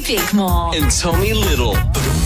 Bickmore. And Tommy Little.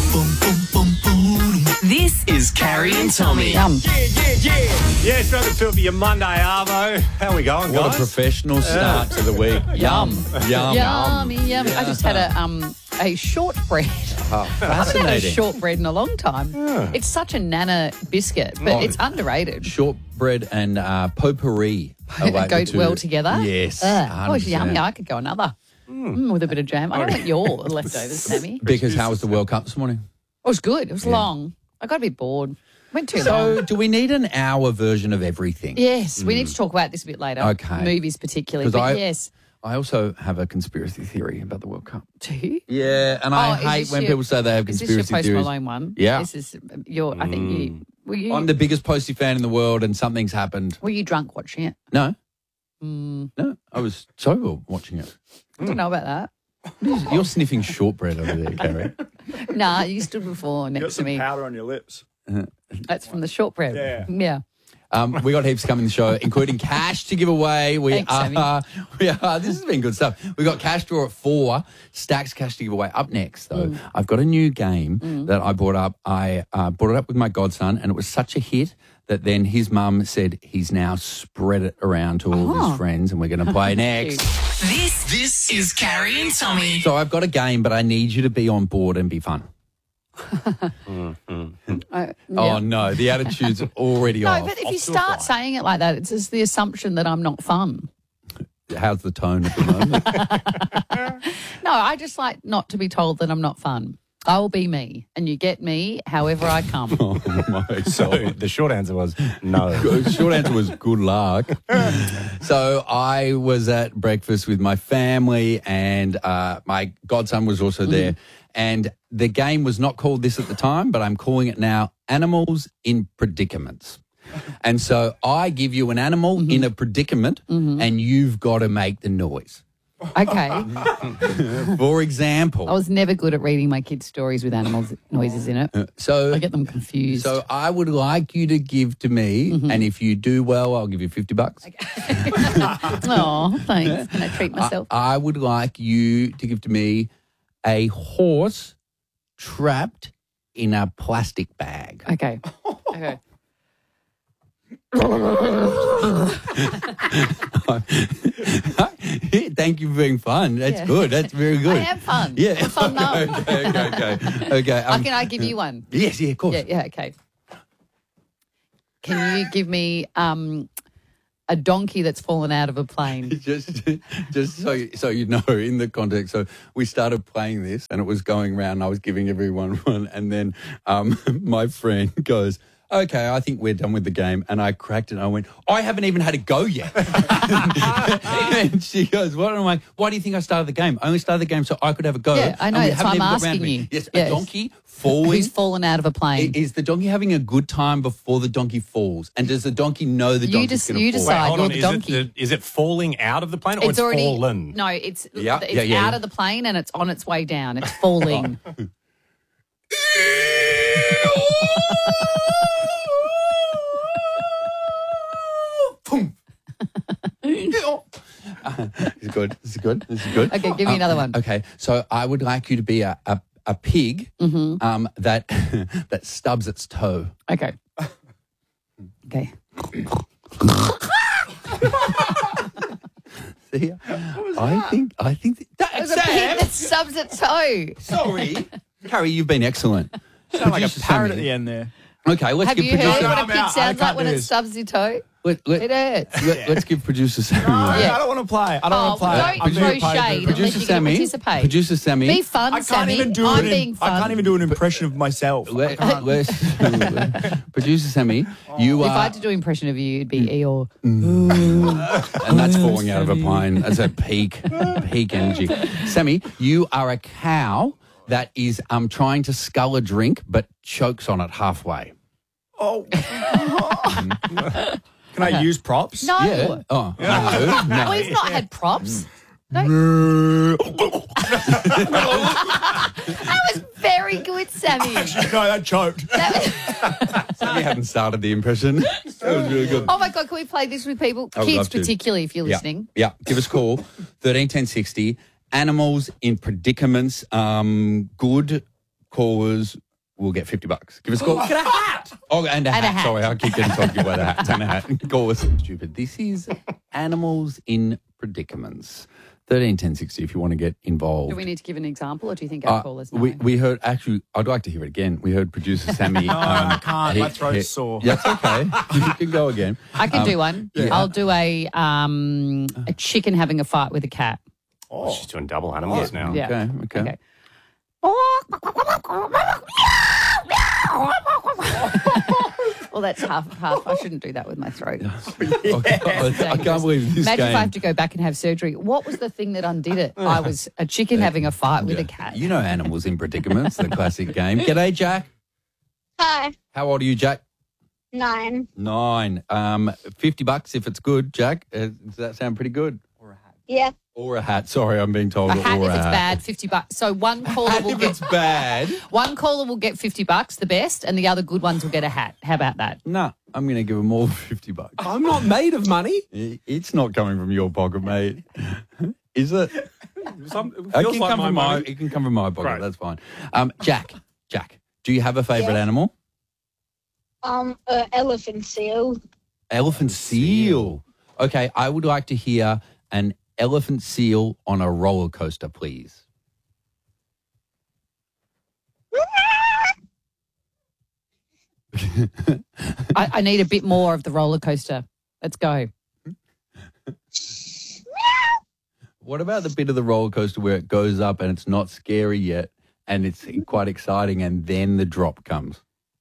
This is Carrie and Tommy. Yum. Yeah, straight to it for your Monday Arvo. How we going, What guys? a professional start to the week. Yum. Yummy. I just had a shortbread. Oh, I haven't had a fascinating. shortbread in a long time. It's such a nana biscuit, but it's underrated. Shortbread and potpourri are like Go the two. well together. Yes. Oh, it's 100%. yummy. I could go another. With a bit of jam. I don't want your leftovers, Sammy. Because how was the World Cup this morning? It was good. It was long. I got a bit bored. Went too long. So, do we need an hour version of everything? Yes, we need to talk about this a bit later. Okay. Movies particularly. 'Cause But yes. I also have a conspiracy theory about the World Cup. Do you? Yeah, and I is hate this when your- people say they have Is this your conspiracy Post theories. Malone one? Yeah. This is your, I think you, I'm the biggest Posty fan in the world, and something's happened. were you drunk watching it? No. No, I was sober watching it. I don't know about that. You're sniffing shortbread over there, Carrie. Nah, you stood before Got next to some me. powder on your lips. That's from the shortbread. Yeah. Yeah. We got heaps coming in the show, including cash to give away. Thanks, Sammy. This has been good stuff. We got cash draw at 4, stacks cash to give away. Up next, though, I've got a new game that I brought up. I brought it up with my godson, and it was such a hit that then his mum said he's now spread it around to all of his friends, and we're going to play next. This is Carrie and Tommy. So I've got a game, but I need you to be on board and be fun. Oh, no, the attitude's already No, off. but if you start saying it like that, it's just the assumption that I'm not fun. How's the tone at the moment? No, I just like not to be told that I'm not fun. I'll be me, and you get me however I come. Oh, my So God. the short answer was no. Short answer was good luck. So I was at breakfast with my family, and my godson was also there. And the game was not called this at the time, but I'm calling it now Animals in Predicaments. And so I give you an animal in a predicament, and you've got to make the noise. Okay. For example, I was never good at reading my kids' stories with animals noises in it. I get them confused. So I would like you to give to me, and if you do well, I'll give you $50. Oh, thanks. Can I treat myself? I would like you to give to me a horse trapped in a plastic bag. Okay. Okay. Thank you for being fun. That's good. That's very good. I am fun. Yeah. I'm fun now. Okay. Can I give you one? Yes, of course. Yeah, okay. Can you give me a donkey that's fallen out of a plane? Just so you know, in the context, so we started playing this and it was going around and I was giving everyone one, and then my friend goes, okay, I think we're done with the game. And I cracked it and I went, I haven't even had a go yet. And she goes, what? And I'm like, why do you think I started the game? I only started the game so I could have a go. Yeah, I know, and we that's why haven't I'm even got round asking to it. you. Yes, Yes. a donkey falling. Who's fallen out of a plane? Is the donkey having a good time before the donkey falls? And does the donkey know the donkey's going to fall? you decide. Hold You're on, the donkey. is it falling out of the plane or it's already fallen? No, it's Yeah, it's yeah. out of the plane and it's on its way down. It's falling. This is good. Okay, give me another one. Okay, so I would like you to be a pig that that stubs its toe. Okay. Okay. See, I think that, There's a pig that stubs its toe. Sorry, Carrie, you've been excellent. Sound like a Producer parrot at Sammy. the end there. Okay, let's Have give you heard producer. what a I'm pig out. I sounds like can't when do it this. stubs your toe? Let, It hurts. us give producer Sammy. Yeah. I don't want to play. I don't want to play. don't I'm throw very paid. shade unless Producer you can Sammy. participate. Producer Sammy. Be fun, I can't Sammy. even do I'm it. being fun. I can't even do an impression of myself. Producer Sammy, you If I are, had to do an impression of you, it'd be Eeyore. and that's falling out of a plane. That's a peak energy. Sammy, you are a cow that is trying to scull a drink but chokes on it halfway. Oh. Can I use props? No. Yeah. Oh, no. Well, he's not had props. That was very good, Sammy. No, that choked. Sammy hadn't started the impression. That was really good. Oh, my God, can we play this with people? I would Kids love to. particularly, if you're listening. Yeah. Give us a call, 13 10 60, animals in predicaments. Good callers will get $50. Give us a call. Get a hat. Oh, and a hat. Sorry, I keep getting talking about a hat and a hat. Call us. Stupid. This is animals in predicaments. 13 10 60 if you want to get involved. Do we need to give an example, or do you think our callers know? We heard, actually, I'd like to hear it again. We heard producer Sammy. No, I can't. My throat's sore. Yeah, it's okay. You can go again. I can do one. yeah. I'll do a chicken having a fight with a cat. Oh, she's doing double animals now. Yeah. Okay. Well, that's half. I shouldn't do that with my throat. Okay. I can't believe this Imagine game. if I have to go back and have surgery. What was the thing that undid it? I was a chicken having a fight with a cat. You know animals in predicaments, the classic game. G'day, Jack. Hi. How old are you, Jack? 9. 9. $50 if it's good, Jack. Does that sound pretty good? Yeah. Or a hat. Sorry, I'm being told. A hat or if a it's hat. bad, $50. So one caller will If get it's bad. one caller will get $50, the best, and the other good ones will get a hat. How about that? No, I'm going to give them all $50. I'm not made of money. It's not coming from your pocket, mate. Is it? It It feels can like come my from money. it can come from my pocket. Great. That's fine. Jack, do you have a favourite Yeah. animal? Elephant seal. Elephant seal. Okay, I would like to hear an elephant seal on a roller coaster, please. I need a bit more of the roller coaster. Let's go. What about the bit of the roller coaster where it goes up and it's not scary yet and it's quite exciting and then the drop comes?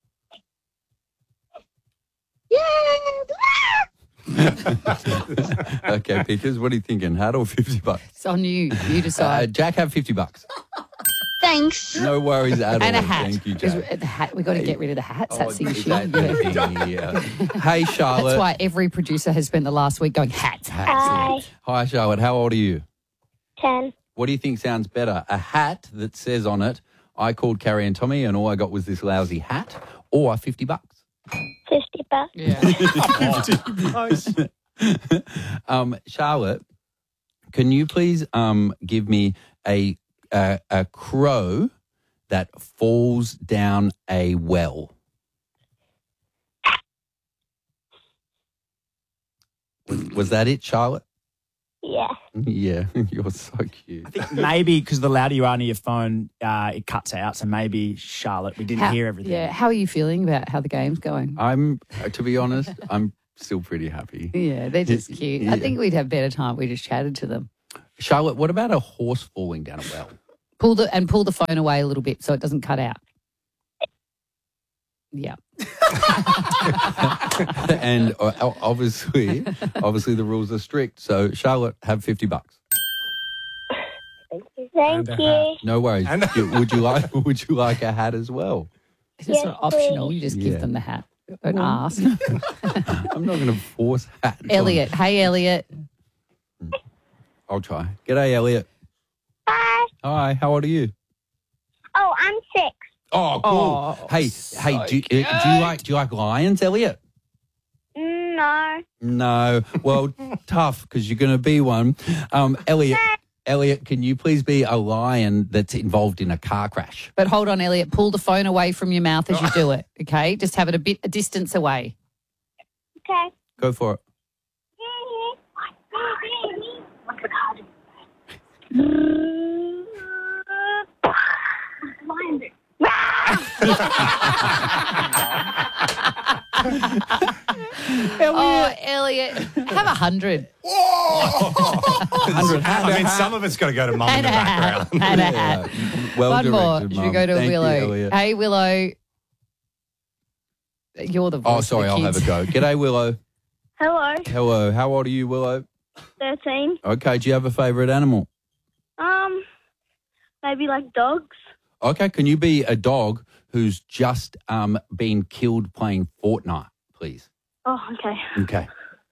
Okay, Pickers, what are you thinking? Hat or $50? It's on you. You decide. Jack, have $50. Thanks. No worries at And all. a hat. Thank you, 'Cause Jack. the hat. We got to get rid of the hats. That's the is issue. that Yeah. the thing? Yeah. Hey, Charlotte. That's why every producer has spent the last week going hats. Hi. Hi, Charlotte. How old are you? 10. What do you think sounds better? A hat that says on it, I called Carrie and Tommy and all I got was this lousy hat, or $50? $50. Yeah. Charlotte, can you please give me a crow that falls down a well? Was that it, Charlotte? Yeah. Yeah, you're so cute. I think maybe because the louder you are near your phone, it cuts out. So maybe, Charlotte, we didn't hear everything. Yeah. How are you feeling about how the game's going? To be honest, I'm still pretty happy. Yeah, they're just cute. Yeah. I think we'd have better time. if We just chatted to them. Charlotte, what about a horse falling down a well? Pull the phone away a little bit so it doesn't cut out. Yeah. And obviously the rules are strict. So Charlotte, have $50. Thank you. No worries. Would you like a hat as well? It's just Yes, not optional. You just Yeah. give them the hat. Don't ask. I'm not going to force hats. on- Elliot. Hey, Elliot. I'll try. G'day, Elliot. Hi. Hi. How old are you? Oh, I'm 6. Oh, cool. Oh, hey, do you like lions, Elliot? No. No. Well, tough because you're going to be one. Elliot, can you please be a lion that's involved in a car crash? But hold on, Elliot. Pull the phone away from your mouth as you do it, okay? Just have it a distance away. Okay. Go for it. What's the card? Oh, Elliot. Have 100. 100 hats. I mean, some of it's got to go to mum in And the a hat. background. And a hat. Well One more. directed, Should we Mum. go to Thank you, Willow? Elliot. Hey, Willow. You're the voice Oh, of sorry, the I'll have kids. a go. G'day, Willow. Hello. Hello. How old are you, Willow? 13. Okay, do you have a favourite animal? Maybe like dogs. Okay, can you be a dog who's just been killed playing Fortnite, please? Oh, okay. Okay.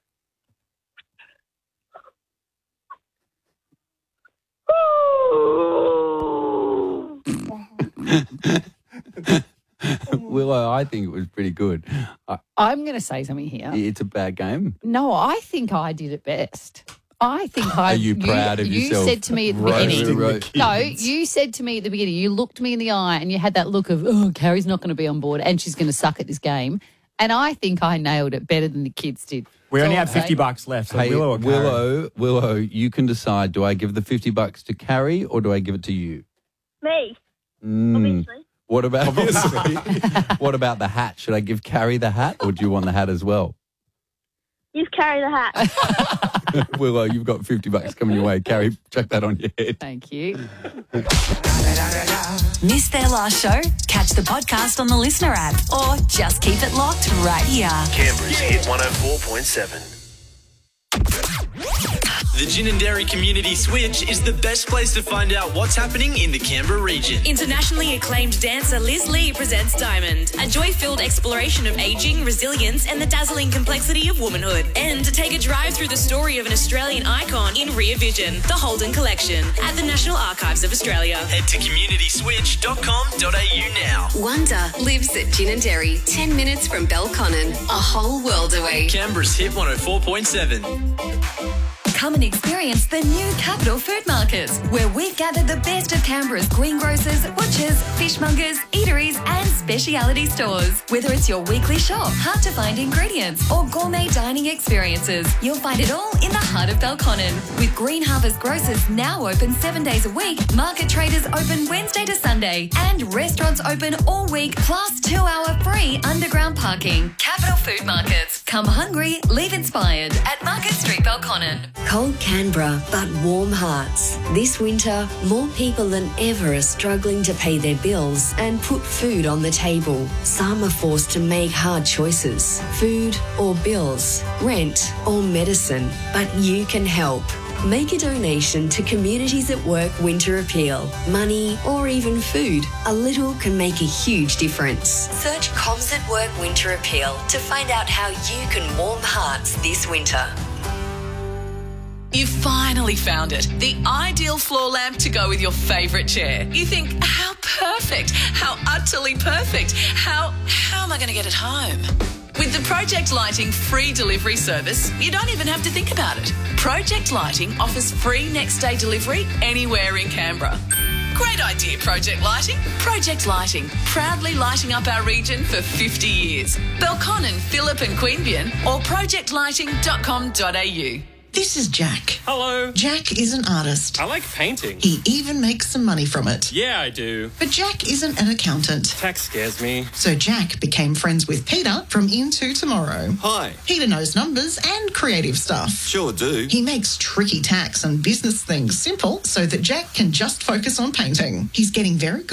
Willow, I think it was pretty good. I'm going to say something here. It's a bad game. No, I think I did it best. I think Are you proud of yourself? You said to me at the beginning. No, you said to me at the beginning. You looked me in the eye and you had that look of, oh, Carrie's not going to be on board and she's going to suck at this game. And I think I nailed it better than the kids did. We only That's have all I'm $50 left. So Hey, Willow or Carrie? Willow, you can decide. Do I give the $50 to Carrie or do I give it to you? Me, Mm. obviously. What about what about the hat? Should I give Carrie the hat or do you want the hat as well? You carry the hat. Willow, you've got $50 coming your way. Carrie, chuck that on your head. Thank you. Missed their last show? Catch the podcast on the Listener app or just keep it locked right here. Canberra's Hit 104.7. The Gin and Dairy Community Switch is the best place to find out what's happening in the Canberra region. Internationally acclaimed dancer Liz Lee presents Diamond, a joy-filled exploration of aging, resilience, and the dazzling complexity of womanhood. And to take a drive through the story of an Australian icon in Rear Vision, the Holden Collection, at the National Archives of Australia. Head to communityswitch.com.au now. Wonder lives at Gin and Dairy, 10 minutes from Belconnen, a whole world away. Canberra's Hit 104.7. Come and experience the new Capital Food Market, where we've gathered the best of Canberra's greengrocers, butchers, fishmongers, eateries and speciality stores. Whether it's your weekly shop, hard-to-find ingredients or gourmet dining experiences, you'll find it all in the heart of Belconnen. With Green Harvest Grocers now open 7 days a week, market traders open Wednesday to Sunday, and restaurants open all week, plus 2-hour free underground parking. Capital Food Markets. Come hungry, leave inspired at Market Street, Belconnen. Cold Canberra, but warm hearts. This winter, more people than ever are struggling to pay their bills and put food on the table. Some are forced to make hard choices. Food or bills, rent or medicine. But you can help. Make a donation to Communities at Work Winter Appeal. Money or even food. A little can make a huge difference. Search Coms at Work Winter Appeal to find out how you can warm hearts this winter. You finally found it. The ideal floor lamp to go with your favourite chair. You think, how perfect, how utterly perfect, how am I going to get it home? With the Project Lighting free delivery service, you don't even have to think about it. Project Lighting offers free next day delivery anywhere in Canberra. Great idea, Project Lighting. Project Lighting, proudly lighting up our region for 50 years. Belconnen, Phillip and Queanbeyan or projectlighting.com.au. This is Jack. Hello. Jack is an artist. I like painting. He even makes some money from it. Yeah, I do. But Jack isn't an accountant. Tax scares me. So Jack became friends with Peter from Into Tomorrow. Hi. Peter knows numbers and creative stuff. Sure do. He makes tricky tax and business things simple so that Jack can just focus on painting. He's getting very good